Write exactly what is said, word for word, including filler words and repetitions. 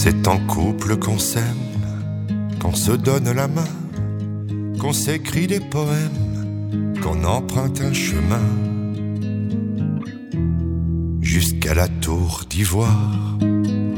C'est en couple qu'on s'aime, qu'on se donne la main, qu'on s'écrit des poèmes, qu'on emprunte un chemin jusqu'à la tour d'ivoire.